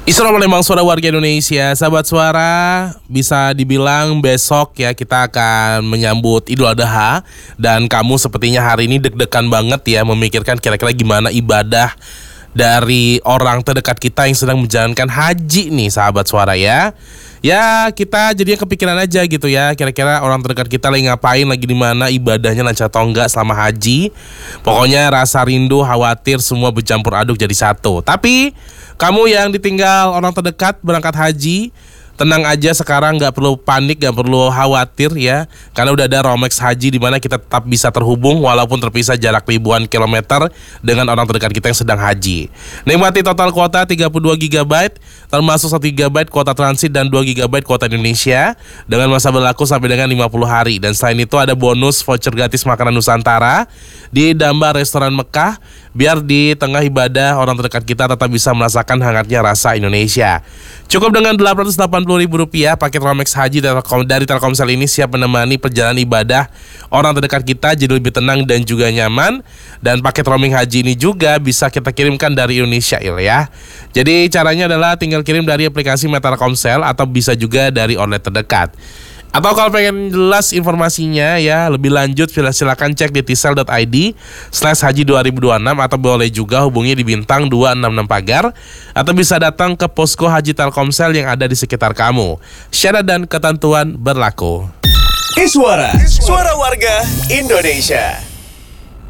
Isra memang suara warga Indonesia, sahabat suara, bisa dibilang besok ya kita akan menyambut Idul Adha. Dan kamu sepertinya hari ini deg-degan banget ya memikirkan kira-kira gimana ibadah dari orang terdekat kita yang sedang menjalankan haji nih sahabat suara ya. Ya kita jadinya kepikiran aja gitu ya, kira-kira orang terdekat kita lagi ngapain, lagi di mana, ibadahnya lancar atau enggak selama haji. Pokoknya rasa rindu, khawatir semua bercampur aduk jadi satu. Tapi kamu yang ditinggal orang terdekat berangkat haji, tenang aja sekarang, gak perlu panik, gak perlu khawatir ya. Karena udah ada Romex Haji di mana kita tetap bisa terhubung walaupun terpisah jarak ribuan kilometer dengan orang terdekat kita yang sedang haji. Nikmati total kuota 32 GB, termasuk 1 GB kuota transit dan 2 GB kuota Indonesia dengan masa berlaku sampai dengan 50 hari. Dan selain itu ada bonus voucher gratis makanan Nusantara di Damba Restoran Mekah, biar di tengah ibadah orang terdekat kita tetap bisa merasakan hangatnya rasa Indonesia. Cukup dengan Rp880.000 paket Romex Haji dari Telkomsel ini siap menemani perjalanan ibadah orang terdekat kita jadi lebih tenang dan juga nyaman. Dan paket roaming haji ini juga bisa kita kirimkan dari Indonesia ya. Jadi caranya adalah tinggal kirim dari aplikasi Telkomsel atau bisa juga dari online terdekat. Atau kalau pengen jelas informasinya ya lebih lanjut silakan cek di tsel.id/haji 2026 atau boleh juga hubungi di bintang 266 pagar atau bisa datang ke posko Haji Telkomsel yang ada di sekitar kamu. Syarat dan ketentuan berlaku. Iswara, suara warga Indonesia.